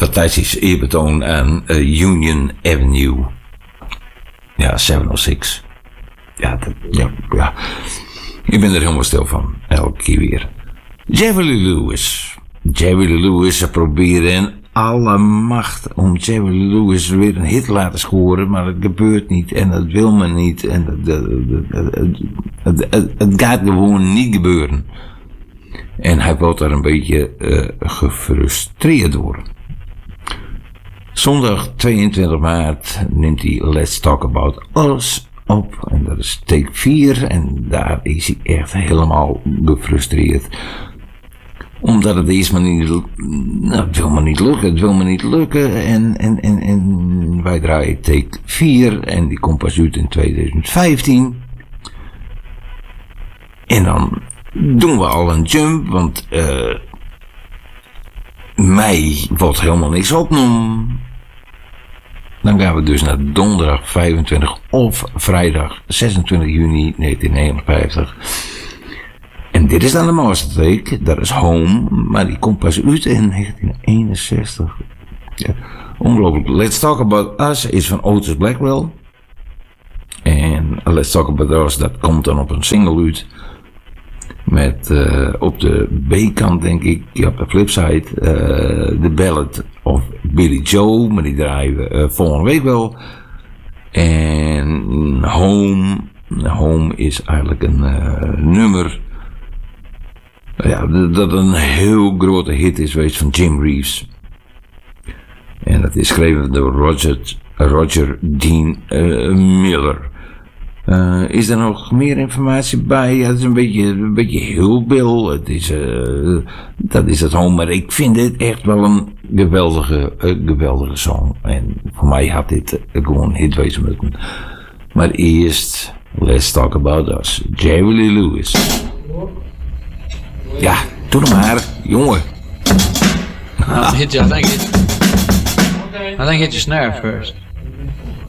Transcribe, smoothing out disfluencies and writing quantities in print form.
fantastisch eerbetoon aan Union Avenue. Ja, 706. Ja. Ik ben er helemaal stil van. Elke keer weer. Jerry Lee Lewis, ze proberen in alle macht om Jerry Lee Lewis weer een hit te laten scoren, maar het gebeurt niet en dat wil men niet en het gaat gewoon niet gebeuren. En hij wordt daar een beetje gefrustreerd door. Zondag 22 maart neemt hij Let's Talk About Us op. En dat is take 4. En daar is hij echt helemaal gefrustreerd. Omdat het eerst maar niet... Nou, het wil me niet lukken. En wij draaien take 4. En die komt pas uit in 2015. En dan doen we al een jump. Want mei wordt helemaal niks opgenomen. Dan gaan we dus naar donderdag 25 of vrijdag 26 juni 1959. En dit is dan de mastertake, dat is Home, maar die komt pas uit in 1961. Ja, ongelooflijk. Let's Talk About Us is van Otis Blackwell. En Let's Talk About Us, dat komt dan op een single uit. Met op de B-kant denk ik, ja, op de flipside, The Ballad of Billy Joe, maar die draaien we volgende week wel. En Home is eigenlijk een nummer, ja, dat een heel grote hit is geweest van Jim Reeves. En dat is geschreven door Roger Dean Miller. Is er nog meer informatie bij? Ja, het is een beetje hillbill. Dat is het Home. Maar ik vind dit echt wel een geweldige song. En voor mij had dit gewoon een hit wezen moeten. Maar eerst, Let's Talk About Us. Jerry Lee Lewis. Ja, doe hem maar, jongen. I think hit your snare first.